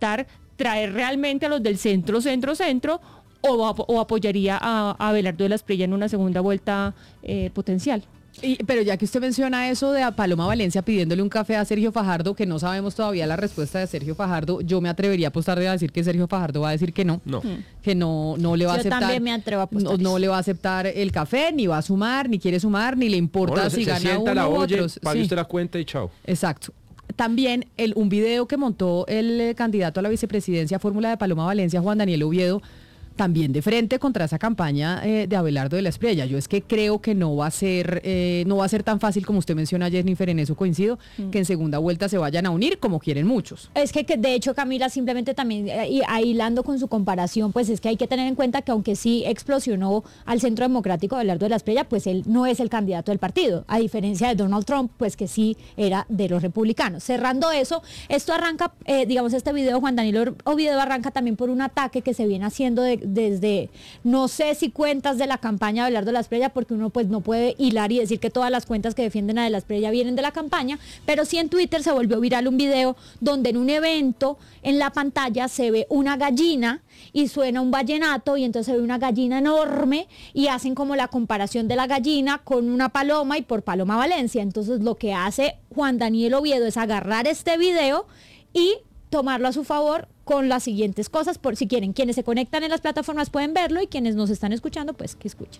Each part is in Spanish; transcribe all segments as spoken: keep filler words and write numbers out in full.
intentar traer realmente a los del centro, centro, centro, o, o apoyaría a, a Abelardo de la Espriella en una segunda vuelta eh, potencial. Y, pero ya que usted menciona eso de a Paloma Valencia pidiéndole un café a Sergio Fajardo, que no sabemos todavía la respuesta de Sergio Fajardo, yo me atrevería a apostar a decir que Sergio Fajardo va a decir que no, no. que no, no le va yo a aceptar. Yo también me atrevo a apostar. No, no le va a aceptar el café, ni va a sumar, ni quiere sumar, ni le importa Bueno, si se, gana se sienta, uno la u oye, otros. pague Sí. usted la cuenta y chao. Exacto. También el, un video que montó el eh, candidato a la vicepresidencia fórmula de Paloma Valencia, Juan Daniel Oviedo, también de frente contra esa campaña eh, de Abelardo de la Espriella. Yo es que creo que no va a ser eh, no va a ser tan fácil como usted menciona, Jennifer, en eso coincido, mm. que en segunda vuelta se vayan a unir como quieren muchos. Es que, que de hecho, Camila, simplemente también eh, ahilando con su comparación, pues es que hay que tener en cuenta que aunque sí explosionó al Centro Democrático Abelardo de la Espriella, pues él no es el candidato del partido, a diferencia de Donald Trump, pues que sí era de los republicanos. Cerrando eso, esto arranca, eh, digamos, este video, Juan Daniel Oviedo, arranca también por un ataque que se viene haciendo de desde, no sé si cuentas de la campaña de Abelardo de la Espriella, porque uno pues no puede hilar y decir que todas las cuentas que defienden a de la Espriella vienen de la campaña, pero sí en Twitter se volvió viral un video donde en un evento en la pantalla se ve una gallina y suena un vallenato y entonces se ve una gallina enorme y hacen como la comparación de la gallina con una paloma y por Paloma Valencia. Entonces lo que hace Juan Daniel Oviedo es agarrar este video y tomarlo a su favor con las siguientes cosas, por si quieren, quienes se conectan en las plataformas pueden verlo y quienes nos están escuchando, pues que escuchen.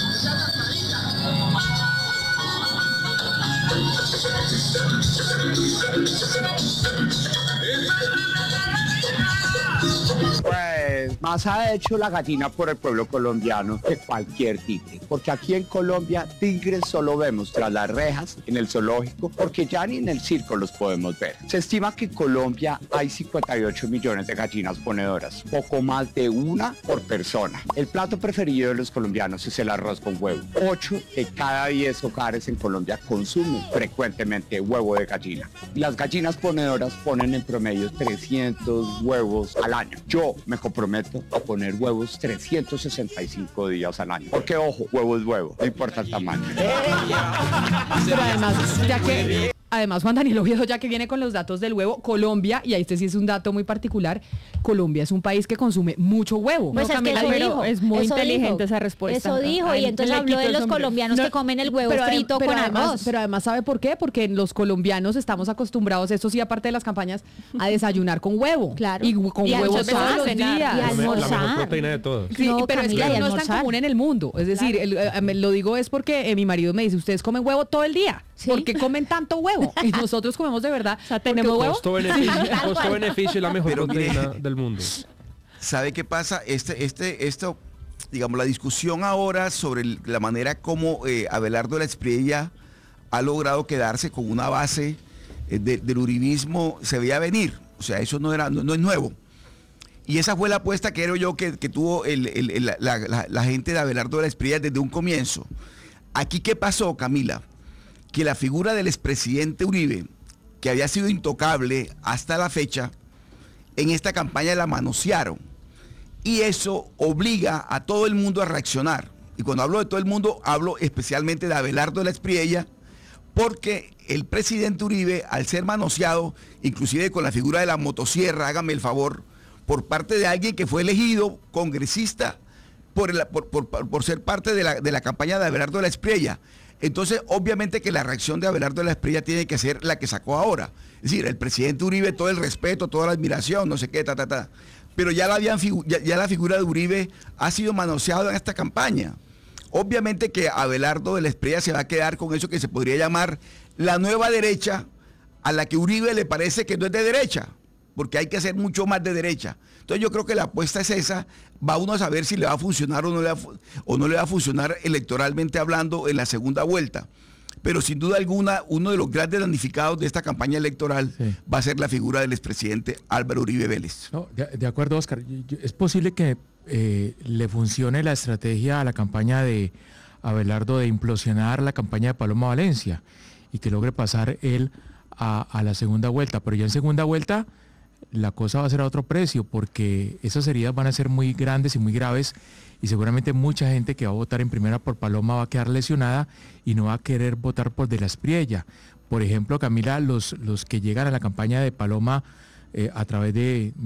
Pues más ha hecho la gallina por el pueblo colombiano que cualquier tigre, porque aquí en Colombia tigres solo vemos tras las rejas en el zoológico, porque ya ni en el circo los podemos ver. Se estima que en Colombia hay cincuenta y ocho millones de gallinas ponedoras, poco más de una por persona. El plato preferido de los colombianos es el arroz con huevo. ocho de cada diez hogares en Colombia consumen frecuentemente huevo de gallina. Y las gallinas ponedoras ponen en promedio trescientos huevos al año. Yo me comprometo a poner huevos trescientos sesenta y cinco días al año. Porque, ojo, huevo es huevo, no importa el tamaño. Pero además, ya que... Además, Juan Daniel Oviedo, ya que viene con los datos del huevo, Colombia, y este sí es un dato muy particular, Colombia es un país que consume mucho huevo. Pues no, es Camila, que eso pero dijo, es muy eso inteligente dijo, esa respuesta. Eso dijo, Ay, y entonces le habló quito de el los sombrero. colombianos No, que comen el huevo pero, frito pero con además, arroz. Pero además, ¿sabe por qué? Porque los colombianos estamos acostumbrados, esto sí, aparte de las campañas, a desayunar con huevo. Claro. Y con Y huevos muchas veces todos a los cenar. días. Y La me- La almorzar. mejor proteína de todas. Sí, No, pero Camila, es y que no es tan almorzar. común en el mundo. Es decir, Claro. el, eh, me lo digo es porque eh, mi marido me dice, ustedes comen huevo todo el día. Sí. ¿Por qué comen tanto huevo? Y nosotros comemos de verdad. O sea, ¿tenemos huevo? Costo-beneficio, Tal cual. costo-beneficio es la mejor Pero mire, proteína del mundo. ¿Sabe qué pasa? Este, este, esto, digamos, la discusión ahora sobre el- la manera como eh, Abelardo de la Espriella ha logrado quedarse con una base eh, de- del uribismo se veía venir. O sea, eso no era, no, no es nuevo. Y esa fue la apuesta que creo yo que, que tuvo el- el- el- la, la- la gente de Abelardo de la Espriella desde un comienzo. Aquí, ¿qué pasó, Camila? Que la figura del expresidente Uribe, que había sido intocable hasta la fecha, en esta campaña la manosearon. Y eso obliga a todo el mundo a reaccionar. Y cuando hablo de todo el mundo, hablo especialmente de Abelardo de la Espriella, porque el presidente Uribe, al ser manoseado, inclusive con la figura de la motosierra, hágame el favor, por parte de alguien que fue elegido congresista por, el- por, por- por ser parte de la, de la campaña de Abelardo de la Espriella. Entonces, obviamente que la reacción de Abelardo de la Espriella tiene que ser la que sacó ahora. Es decir, el presidente Uribe, todo el respeto, toda la admiración, no sé qué, ta, ta, ta. Pero ya la, habían, figu- ya, ya la figura de Uribe ha sido manoseada en esta campaña. Obviamente que Abelardo de la Espriella se va a quedar con eso que se podría llamar la nueva derecha, a la que Uribe le parece que no es de derecha, porque hay que hacer mucho más de derecha. Entonces yo creo que la apuesta es esa, va uno a saber si le va a funcionar o no le va a, fu- o no le va a funcionar electoralmente hablando en la segunda vuelta. Pero sin duda alguna, uno de los grandes damnificados de esta campaña electoral Sí. va a ser la figura del expresidente Álvaro Uribe Vélez. No, de, de acuerdo, Oscar. Yo- yo- Es posible que eh, le funcione la estrategia a la campaña de Abelardo de implosionar la campaña de Paloma Valencia y que logre pasar él a, a la segunda vuelta. Pero ya en segunda vuelta la cosa va a ser a otro precio porque esas heridas van a ser muy grandes y muy graves y seguramente mucha gente que va a votar en primera por Paloma va a quedar lesionada y no va a querer votar por de la Espriella. Por ejemplo, Camila, los, los que llegan a la campaña de Paloma eh, a través de,